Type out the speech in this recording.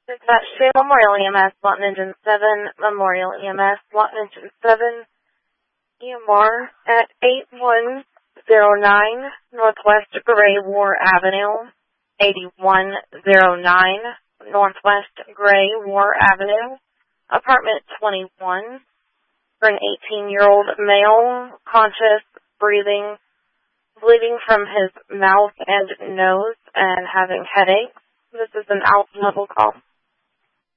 Dispatch to Memorial EMS, Lot Engine 7, Memorial EMS, Lot Engine 7, EMR at 8109 Northwest Gray War Avenue, 8109 Northwest Gray War Avenue, apartment 21, for an 18-year-old male, conscious, breathing, bleeding from his mouth and nose, and having headaches. This is an out-level call.